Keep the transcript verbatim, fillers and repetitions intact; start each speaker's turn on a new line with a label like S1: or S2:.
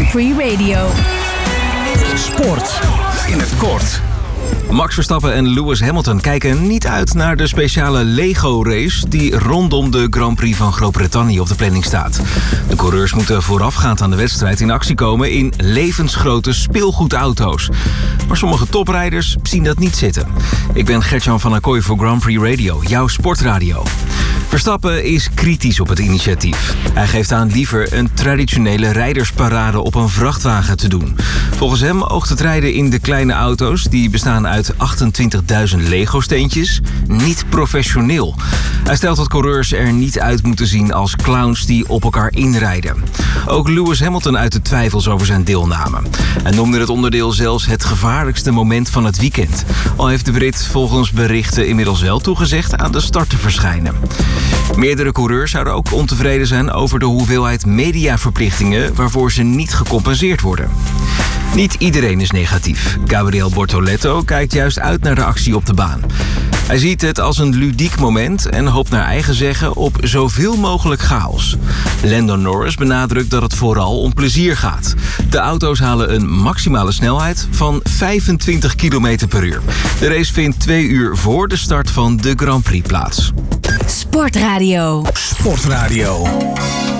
S1: Grand Prix Radio.
S2: Sport in het kort.
S3: Max Verstappen en Lewis Hamilton kijken niet uit naar de speciale Lego-race die rondom de Grand Prix van Groot-Brittannië op de planning staat. De coureurs moeten voorafgaand aan de wedstrijd in actie komen in levensgrote speelgoedauto's. Maar sommige toprijders zien dat niet zitten. Ik ben Gertjan van Acquoy voor Grand Prix Radio, jouw sportradio. Verstappen is kritisch op het initiatief. Hij geeft aan liever een traditionele rijdersparade op een vrachtwagen te doen. Volgens hem oogt het rijden in de kleine auto's, die bestaan uit achtentwintigduizend Lego-steentjes, niet professioneel. Hij stelt dat coureurs er niet uit moeten zien als clowns die op elkaar inrijden. Ook Lewis Hamilton uitte twijfels over zijn deelname. Hij noemde het onderdeel zelfs het gevaarlijkste moment van het weekend. Al heeft de Brit volgens berichten inmiddels wel toegezegd aan de start te verschijnen. Meerdere coureurs zouden ook ontevreden zijn over de hoeveelheid mediaverplichtingen waarvoor ze niet gecompenseerd worden. Niet iedereen is negatief. Gabriel Bortoleto kijkt juist uit naar de actie op de baan. Hij ziet het als een ludiek moment en hoopt naar eigen zeggen op zoveel mogelijk chaos. Lando Norris benadrukt dat het vooral om plezier gaat. De auto's halen een maximale snelheid van vijfentwintig kilometer per uur. De race vindt twee uur voor de start van de Grand Prix plaats.
S1: Sportradio.
S2: Sportradio.